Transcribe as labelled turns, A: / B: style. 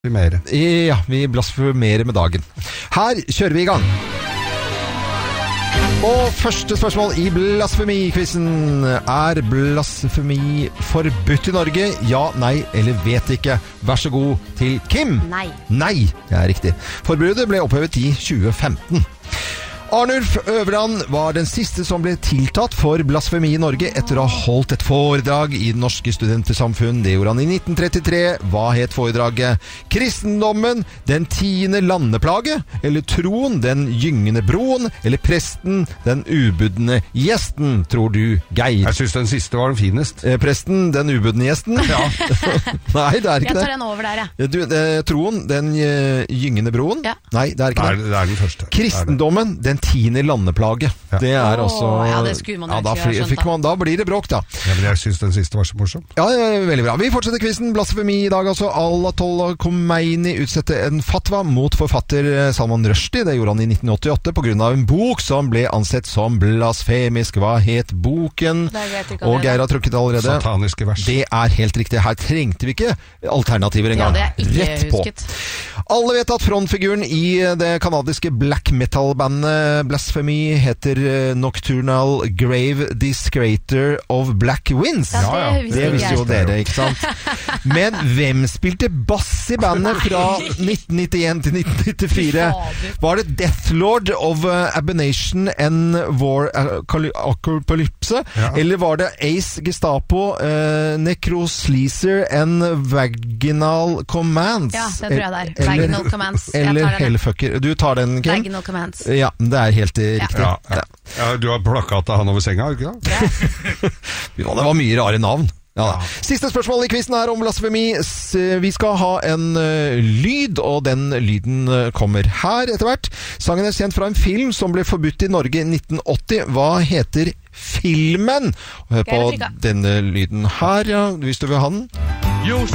A: Ja, vi blasfemerer med dagen. Her kjører vi i gang. Og første spørsmål i blasfemi-quizen. Er blasfemi forbudt i Norge? Ja, nei eller vet ikke. Vær så god til Kim.
B: Nei.
A: Nei, det er riktig. Forbudet ble opphevet i 2015. Arnulf Øverland var den siste som ble tiltatt for blasfemi i Norge etter å ha holdt et foredrag i Det Norske Studentersamfunn. Det gjorde han i 1933. Hva het foredraget? Kristendommen, den 10. landeplage? Eller troen, den gyngende broen? Eller presten, den ubudne gjesten? Tror du, Geir?
C: Jeg synes den siste var den finest.
A: Presten, den ubudne gjesten? Ja. Nei, det er ikke det.
B: Jeg tar den over der,
A: ja. Troen, den gyngende broen?
B: Ja.
A: Nei, det er ikke det.
C: Det er den første.
A: Kristendommen, den 10. landeplage. Ja. Det er også...
B: Ja, det skulle man egentlig ha skjønt.
A: Da blir det bråk, da.
C: Ja, men jeg synes den siste var så morsom.
A: Ja, veldig bra. Vi fortsetter quizen. Blasfemi i dag, altså. Ayatollah Khomeini utsette en fatwa mot forfatter Salman Rushdie. Det gjorde han i 1988 på grunn av en bok som ble ansett som blasfemisk. Hva het boken? Og Geir har trukket allerede.
C: Sataniske vers.
A: Det er helt riktig. Her trengte vi ikke alternativer engang.
B: Ja, det er ikke husket.
A: Alle vet at frontfiguren i det kanadiske black metal-bandet Blasphemy heter Nocturnal Grave Discreator of Black Winds.
B: Ja,
A: det visste jo dere, ikke sant? Men hvem spilte bass i bandet fra 1991 til 1994? Var det Deathlord of Abomination and War Apocalypse? Ja. Eller var det Ace Gestapo, Necrosleaser and Vaginal Commands?
B: Ja, det tror jeg det er. Vaginal Commands.
A: Eller Hellfucker. Du tar den, Kim?
B: Vaginal Commands.
A: Ja, det er helt riktig.
C: Ja, du har plakket av han over senga, ikke da?
A: Ja, det var mye rare navn. Ja. Siste spørsmål i quizen er om blasfemi. Vi skal ha en lyd, og den lyden kommer her etter hvert. Sangen er kjent fra en film som ble forbudt i Norge i 1980. Hva heter filmen? Hør på denne lyden her, ja, hvis du vil ha den.